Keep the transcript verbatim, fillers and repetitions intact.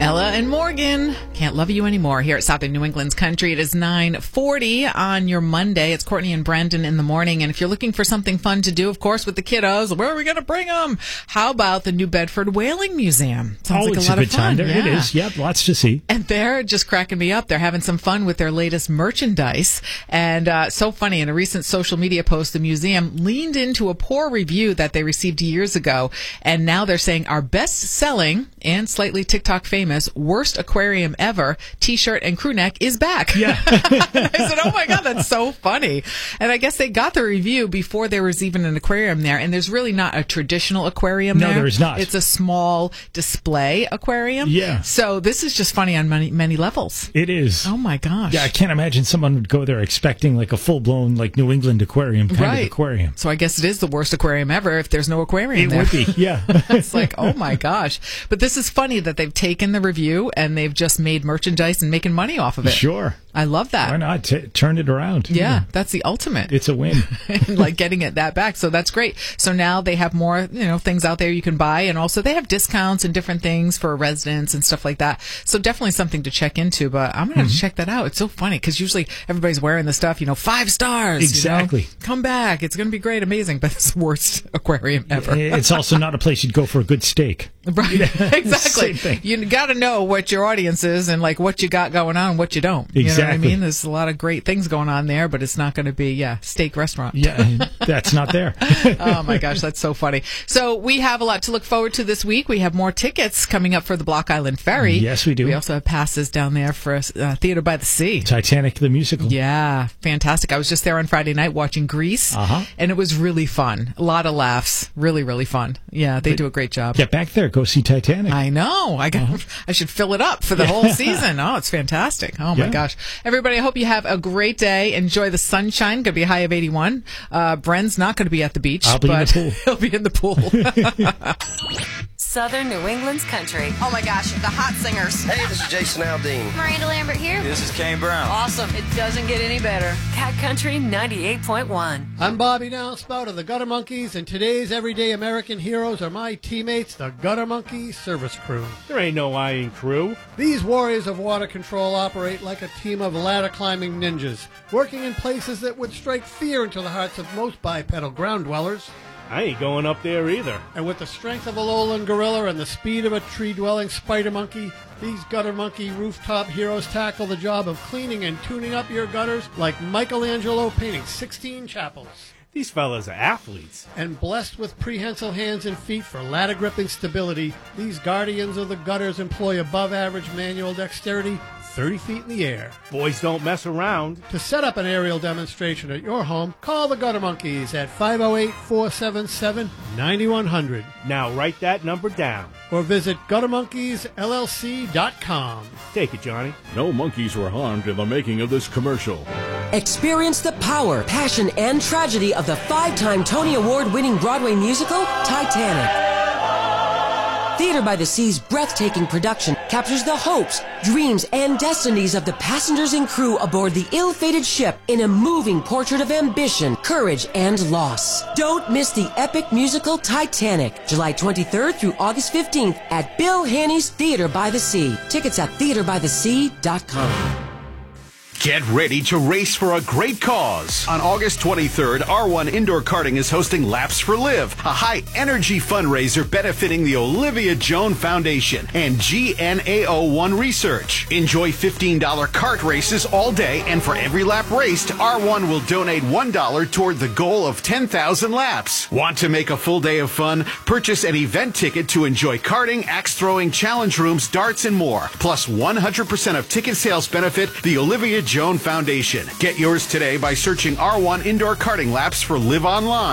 Ella and Morgan, Can't Love You Anymore here at Southern New England's Country. It is nine forty on your Monday. It's Courtney and Brendan in the morning. And if you're looking for something fun to do, of course, with the kiddos, where are we going to bring them? How about the New Bedford Whaling Museum? Sounds oh, like it's a lot a good of fun. time there. Yeah. It is. Yep, lots to see. And they're just cracking me up. They're having some fun with their latest merchandise. And uh, so funny, in a recent social media post, the museum leaned into a poor review that they received years ago. And now they're saying our best-selling and slightly TikTok famous worst aquarium ever t-shirt and crew neck is back. Yeah. I said, oh my God, that's so funny. And I guess they got the review before there was even an aquarium there. And there's really not a traditional aquarium no, there. No, there is not. It's a small display aquarium. Yeah. So this is just funny on many, many levels. It is. Oh my gosh. Yeah, I can't imagine someone would go there expecting like a full-blown like New England aquarium kind right. of aquarium. So I guess it is the worst aquarium ever if there's no aquarium it there. It would be, yeah. It's like, oh my gosh. But this is funny that they've taken the review and they've just made merchandise and making money off of it. Sure. I love that. Why not? T- turn it around. Yeah, yeah, that's the ultimate. It's a win. And like getting it that back. So that's great. So now they have more, you know, things out there you can buy. And also they have discounts and different things for residents and stuff like that. So definitely something to check into. But I'm going to mm-hmm. check that out. It's so funny because usually everybody's wearing the stuff, you know, five stars. Exactly. You know, come back. It's going to be great, amazing. But it's the worst aquarium ever. It's also not a place you'd go for a good steak. Right. Exactly. Same thing. You got to know what your audience is and like what you got going on and what you don't. You exactly. know what I mean? There's a lot of great things going on there, but it's not going to be, yeah, steak restaurant. Yeah, that's not there. Oh my gosh, that's so funny. So we have a lot to look forward to this week. We have more tickets coming up for the Block Island Ferry. Yes, we do. We also have passes down there for uh, Theater by the Sea. Titanic the musical. Yeah, fantastic. I was just there on Friday night watching Grease, uh-huh. and it was really fun. A lot of laughs. Really, really fun. Yeah, they but, do a great job. Get back there. Go see Titanic. I know. I got. Uh-huh. I should fill it up for the whole season. Oh, it's fantastic. Oh my yeah. gosh. Everybody, I hope you have a great day. Enjoy the sunshine. Going to be a high of eighty-one. Uh, Bren's not going to be at the beach, I'll be but in the pool. he'll be in the pool. Southern New England's Country. Oh my gosh, the hot singers. Hey, this is Jason Aldean. Miranda Lambert here. This is Kane Brown. Awesome. It doesn't get any better. Cat Country ninety-eight point one. I'm Bobby Downspout of the Gutter Monkeys, and today's everyday American heroes are my teammates, the Gutter Monkey Service Crew. There ain't no I in crew. These warriors of water control operate like a team of ladder-climbing ninjas, working in places that would strike fear into the hearts of most bipedal ground dwellers. I ain't going up there either. And with the strength of a lowland gorilla and the speed of a tree-dwelling spider monkey, these gutter monkey rooftop heroes tackle the job of cleaning and tuning up your gutters like Michelangelo painting sixteen chapels. These fellas are athletes. And blessed with prehensile hands and feet for ladder gripping stability, these guardians of the gutters employ above-average manual dexterity thirty feet in the air. Boys don't mess around. To set up an aerial demonstration at your home, call the Gutter Monkeys at five oh eight, four seven seven, nine one zero zero. Now write that number down. Or visit gutter monkeys L L C dot com. Take it, Johnny. No monkeys were harmed in the making of this commercial. Experience the power, passion, and tragedy of the five-time Tony Award-winning Broadway musical, Titanic. Theater by the Sea's breathtaking production captures the hopes, dreams, and destinies of the passengers and crew aboard the ill-fated ship in a moving portrait of ambition, courage, and loss. Don't miss the epic musical Titanic, July twenty-third through August fifteenth at Bill Haney's Theater by the Sea. Tickets at theater by the sea dot com. Get ready to race for a great cause. On August twenty-third, R one Indoor Karting is hosting Laps for Live, a high-energy fundraiser benefiting the Olivia Joan Foundation and G N A O one Research. Enjoy fifteen dollars kart races all day, and for every lap raced, R one will donate one dollar toward the goal of ten thousand laps. Want to make a full day of fun? Purchase an event ticket to enjoy karting, axe throwing, challenge rooms, darts, and more. Plus one hundred percent of ticket sales benefit the Olivia Joan Foundation. Get yours today by searching R one Indoor Karting Laps for Live Online.